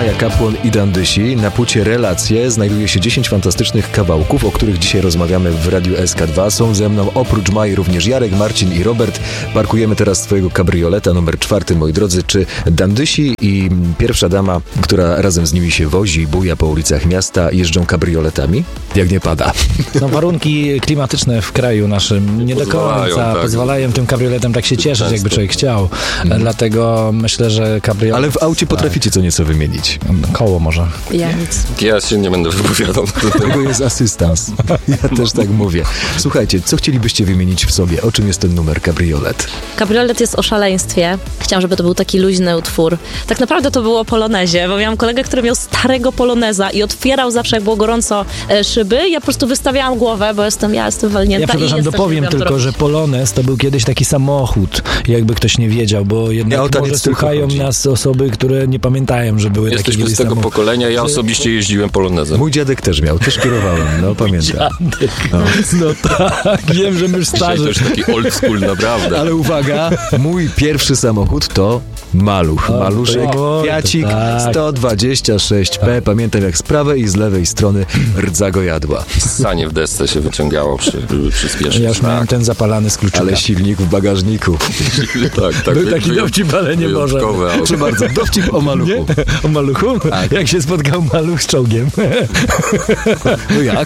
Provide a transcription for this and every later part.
Maja Kapłon i Dandysi. Na płycie Relacje znajduje się 10 fantastycznych kawałków, o których dzisiaj rozmawiamy w Radiu SK2. Są ze mną oprócz Mai również Jarek, Marcin i Robert. Parkujemy teraz swojego kabrioleta numer 4, moi drodzy. Czy Dandysi i pierwsza dama, która razem z nimi się wozi, buja po ulicach miasta, jeżdżą kabrioletami? Jak nie pada. No, warunki klimatyczne w kraju naszym nie do końca pozwalają tym kabrioletem tak się cieszyć, jakby człowiek chciał. Dlatego myślę, że kabriolet... Ale w aucie potraficie co nieco wymienić. Koło może. Ja nic. Ja się nie będę wypowiadał. Tego jest asystans. Ja też tak mówię. Słuchajcie, co chcielibyście wymienić w sobie? O czym jest ten numer Kabriolet? Kabriolet jest o szaleństwie. Chciałam, żeby to był taki luźny utwór. Tak naprawdę to było o polonezie, bo miałam kolegę, który miał starego poloneza i otwierał zawsze, jak było gorąco, szyby. Ja po prostu wystawiałam głowę, bo jestem walnięta. Ja przepraszam, dopowiem tylko, że polonez to był kiedyś taki samochód, jakby ktoś nie wiedział, bo jednak może słuchają nas osoby, które nie pamiętają, że były takie Jesteśmy z tego pokolenia, ja osobiście jeździłem polonezem. Mój dziadek też miał, też kierowałem, no pamiętam. No tak, wiem, że my już starzy. To już taki old school, naprawdę. Ale uwaga, mój pierwszy samochód to Maluch. Maluszek, Fiacik 126P. Pamiętam, jak z prawej i z lewej strony rdza go jadła. Sanie w desce się wyciągało przy przyspieszeniu. Ja już miałem ten zapalany z kluczyka. Ale silnik w bagażniku. Tak. Był taki dowcip, ale nie może. Proszę bardzo, dowcip o Maluchu. Nie? O Maluchu? Tak. Jak się spotkał Maluch z czołgiem. No jak?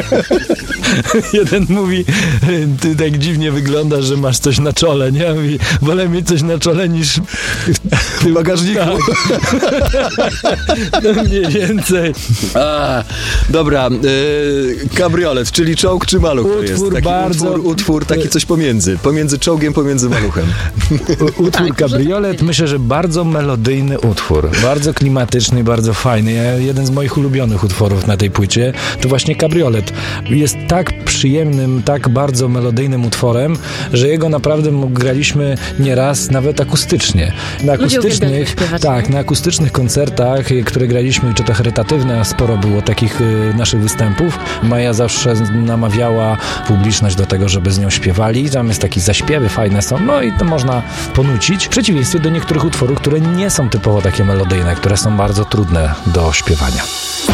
Jeden mówi, ty tak dziwnie wyglądasz, że masz coś na czole, nie? Mówi, wolę mieć coś na czole niż W bagażniku. No mniej więcej. Dobra, kabriolet, czyli czołg czy maluch to jest? Taki utwór, taki coś pomiędzy czołgiem, pomiędzy maluchem. Utwór kabriolet, myślę, że bardzo melodyjny utwór, bardzo klimatyczny, bardzo fajny. Jeden z moich ulubionych utworów na tej płycie to właśnie kabriolet. Jest tak przyjemnym, tak bardzo melodyjnym utworem, że jego naprawdę graliśmy nieraz nawet akustycznie. Na akustycznych koncertach, które graliśmy, czy to charytatywne, a sporo było takich naszych występów. Maja zawsze namawiała publiczność do tego, żeby z nią śpiewali. Tam jest takie zaśpiewy, fajne są, no i to można ponucić. W przeciwieństwie do niektórych utworów, które nie są typowo takie melodyjne, które są bardzo trudne do śpiewania.